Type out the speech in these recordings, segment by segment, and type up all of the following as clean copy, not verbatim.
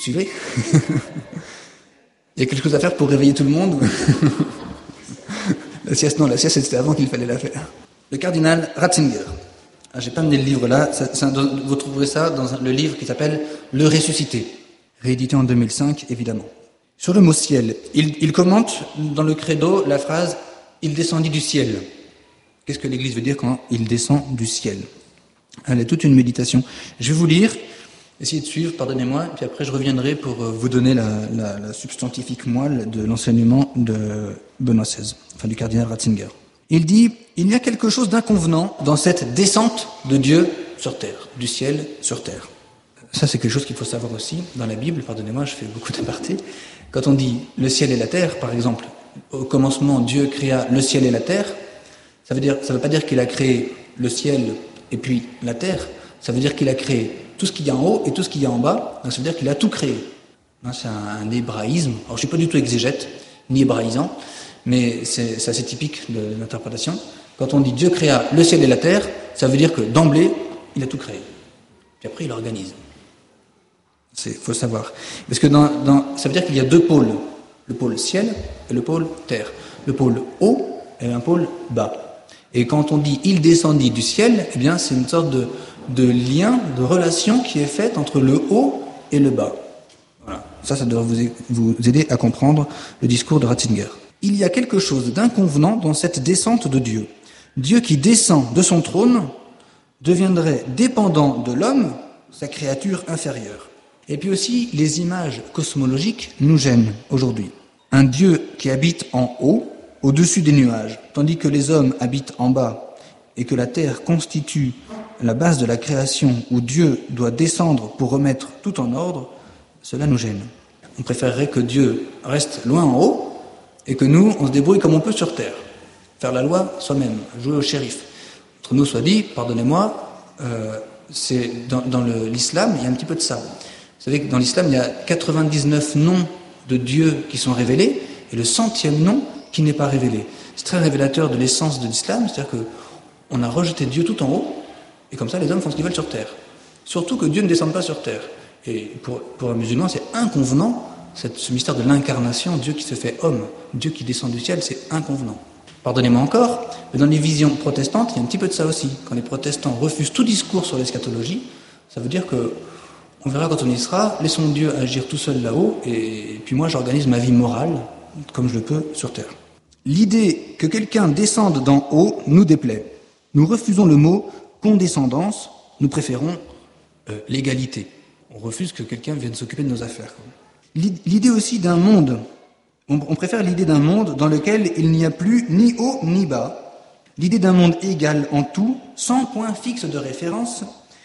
suivez? Il y a quelque chose à faire pour réveiller tout le monde? La sieste, non, la sieste c'était avant qu'il fallait la faire. Le cardinal Ratzinger. J'ai pas amené le livre là, vous trouverez ça dans le livre qui s'appelle Le Ressuscité, réédité en 2005 évidemment. Sur le mot ciel, il commente dans le credo la phrase « Il descendit du ciel ». Qu'est-ce que l'Église veut dire quand il descend du ciel? Elle est toute une méditation. Je vais vous lire, essayez de suivre, pardonnez-moi, puis après je reviendrai pour vous donner la substantifique moelle de l'enseignement de Benoît XVI, enfin du cardinal Ratzinger. Il dit « Il y a quelque chose d'inconvenant dans cette descente de Dieu sur terre, du ciel sur terre. » Ça, c'est quelque chose qu'il faut savoir aussi dans la Bible. Pardonnez-moi, je fais beaucoup d'apartés. Quand on dit le ciel et la terre, par exemple, au commencement, Dieu créa le ciel et la terre, ça veut pas dire qu'il a créé le ciel et puis la terre. Ça veut dire qu'il a créé tout ce qu'il y a en haut et tout ce qu'il y a en bas. Donc, ça veut dire qu'il a tout créé. C'est un hébraïsme. Alors, je suis pas du tout exégète, ni hébraïsant, mais c'est assez typique de l'interprétation. Quand on dit Dieu créa le ciel et la terre, ça veut dire que d'emblée, il a tout créé. Puis après, il organise. Faut savoir. Parce que ça veut dire qu'il y a deux pôles. Le pôle ciel et le pôle terre. Le pôle haut et un pôle bas. Et quand on dit il descendit du ciel, eh bien, c'est une sorte de lien, de relation qui est faite entre le haut et le bas. Voilà. Ça doit vous aider à comprendre le discours de Ratzinger. Il y a quelque chose d'inconvenant dans cette descente de Dieu. Dieu qui descend de son trône deviendrait dépendant de l'homme, sa créature inférieure. Et puis aussi, les images cosmologiques nous gênent aujourd'hui. Un Dieu qui habite en haut, au-dessus des nuages, tandis que les hommes habitent en bas, et que la terre constitue la base de la création où Dieu doit descendre pour remettre tout en ordre, cela nous gêne. On préférerait que Dieu reste loin en haut, et que nous, on se débrouille comme on peut sur terre. Faire la loi soi-même, jouer au shérif. Entre nous soit dit, pardonnez-moi, c'est dans l'islam, il y a un petit peu de ça. Vous savez que dans l'islam, il y a 99 noms de Dieu qui sont révélés, et le 100e nom qui n'est pas révélé. C'est très révélateur de l'essence de l'islam, c'est-à-dire qu'on a rejeté Dieu tout en haut, et comme ça les hommes font ce qu'ils veulent sur terre. Surtout que Dieu ne descende pas sur terre. Et pour un musulman, c'est inconvenant, ce mystère de l'incarnation, Dieu qui se fait homme, Dieu qui descend du ciel, c'est inconvenant. Pardonnez-moi encore, mais dans les visions protestantes, il y a un petit peu de ça aussi. Quand les protestants refusent tout discours sur l'eschatologie, ça veut dire que on verra quand on y sera, laissons Dieu agir tout seul là-haut, et puis moi j'organise ma vie morale comme je le peux sur terre. L'idée que quelqu'un descende d'en haut nous déplaît. Nous refusons le mot condescendance, nous préférons l'égalité. On refuse que quelqu'un vienne s'occuper de nos affaires. L'idée aussi d'un monde, on préfère l'idée d'un monde dans lequel il n'y a plus ni haut ni bas. L'idée d'un monde égal en tout, sans point fixe de référence,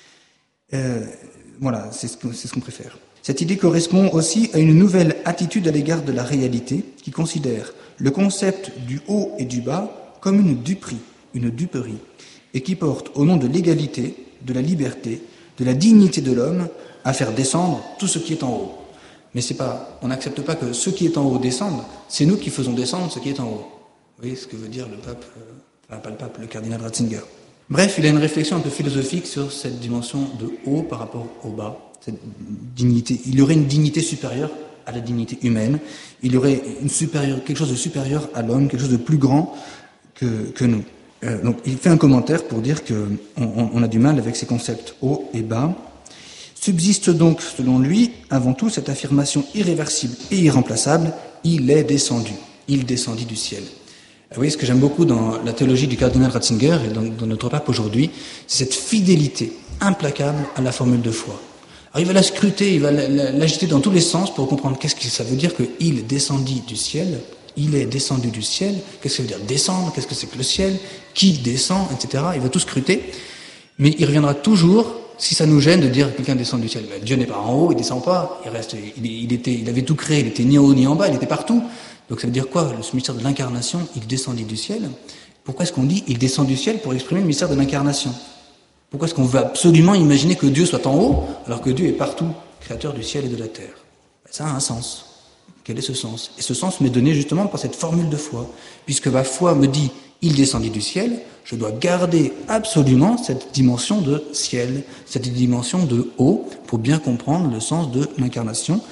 voilà, c'est ce qu'on préfère. Cette idée correspond aussi à une nouvelle attitude à l'égard de la réalité, qui considère le concept du haut et du bas comme une duperie, et qui porte au nom de l'égalité, de la liberté, de la dignité de l'homme, à faire descendre tout ce qui est en haut. Mais on n'accepte pas que ce qui est en haut descende, c'est nous qui faisons descendre ce qui est en haut. Vous voyez ce que veut dire le pape, pas le pape, le cardinal Ratzinger. Bref, il a une réflexion un peu philosophique sur cette dimension de haut par rapport au bas, cette dignité. Il y aurait une dignité supérieure à la dignité humaine, il y aurait quelque chose de supérieur à l'homme, quelque chose de plus grand que nous. Donc il fait un commentaire pour dire qu'on a du mal avec ces concepts haut et bas. Subsiste donc, selon lui, avant tout cette affirmation irréversible et irremplaçable, il est descendu, il descendit du ciel. Vous voyez, ce que j'aime beaucoup dans la théologie du cardinal Ratzinger et dans notre pape aujourd'hui, c'est cette fidélité implacable à la formule de foi. Alors il va la scruter, il va l'agiter dans tous les sens pour comprendre qu'est-ce que ça veut dire que il descendit du ciel, il est descendu du ciel, qu'est-ce que ça veut dire descendre, qu'est-ce que c'est que le ciel, qui descend, etc. Il va tout scruter, mais il reviendra toujours, si ça nous gêne de dire que quelqu'un descend du ciel. Dieu n'est pas en haut, il descend pas, il avait tout créé, il était ni en haut ni en bas, il était partout. Donc ça veut dire quoi? Ce mystère de l'incarnation, il descendit du ciel. Pourquoi est-ce qu'on dit il descend du ciel pour exprimer le mystère de l'incarnation? Pourquoi est-ce qu'on veut absolument imaginer que Dieu soit en haut, alors que Dieu est partout, créateur du ciel et de la terre? Ça a un sens. Quel est ce sens? Et ce sens m'est donné justement par cette formule de foi. Puisque ma foi me dit il descendit du ciel, je dois garder absolument cette dimension de ciel, cette dimension de haut, pour bien comprendre le sens de l'incarnation.